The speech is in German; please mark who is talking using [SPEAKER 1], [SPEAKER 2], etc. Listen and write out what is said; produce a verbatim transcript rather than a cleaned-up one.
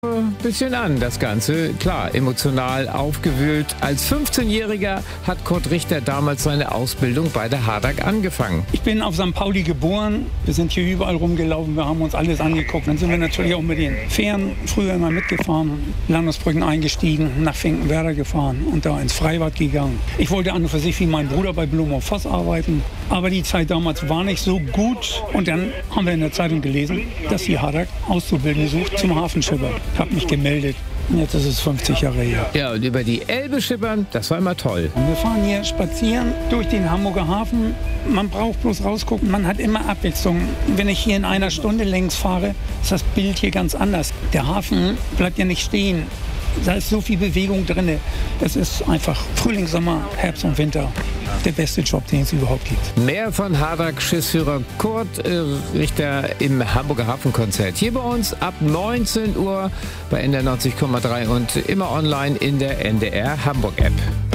[SPEAKER 1] Ein bisschen an, das Ganze. Klar, emotional aufgewühlt. Als fünfzehnjähriger hat Kurt Richter damals seine Ausbildung bei der Hadak angefangen.
[SPEAKER 2] Ich bin auf Sankt Pauli geboren. Wir sind hier überall rumgelaufen. Wir haben uns alles angeguckt. Dann sind wir natürlich auch mit den Fähren früher immer mitgefahren. Landesbrücken eingestiegen, nach Finkenwerder gefahren und da ins Freibad gegangen. Ich wollte an und für sich wie mein Bruder bei Blum Voss arbeiten. Aber die Zeit damals war nicht so gut. Und dann haben wir in der Zeitung gelesen, dass die Hadak Auszubildende sucht zum Hafenschipper. Ich habe mich gemeldet. Jetzt ist es fünfzig Jahre her.
[SPEAKER 1] Ja, und über die Elbe schippern, das war immer toll.
[SPEAKER 2] Wir fahren hier spazieren durch den Hamburger Hafen. Man braucht bloß rausgucken, man hat immer Abwechslung. Wenn ich hier in einer Stunde längs fahre, ist das Bild hier ganz anders. Der Hafen bleibt ja nicht stehen. Da ist so viel Bewegung drin. Es ist einfach Frühling, Sommer, Herbst und Winter. Der beste Job, den es überhaupt gibt.
[SPEAKER 1] Mehr von Hadak-Schiffsführer Kurt äh, Richter im Hamburger Hafenkonzert. Hier bei uns ab neunzehn Uhr bei N D R neunzig Komma drei und immer online in der N D R Hamburg App.